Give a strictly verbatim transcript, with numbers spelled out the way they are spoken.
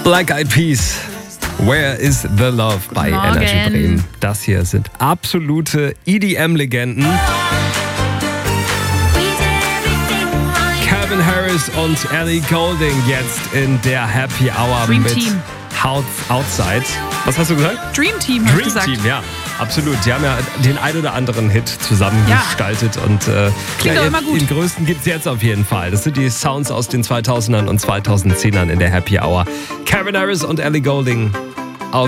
Black Eyed Peas. Where is the Love bei Morgen. Energy Bremen. Das hier sind absolute E D M-Legenden. Calvin Harris und Ellie Goulding jetzt in der Happy Hour Dream mit Team. House Outside. Was hast du gesagt? Dream Team, hab ich Dream gesagt. Team, ja, absolut. Die haben ja den ein oder anderen Hit zusammengestaltet. Ja. Und äh, Klingt ja, doch immer gut. Den größten gibt es jetzt auf jeden Fall. Das sind die Sounds aus den zweitausendern und zweitausendzehnern in der Happy Hour. Calvin Harris und Ellie Goulding.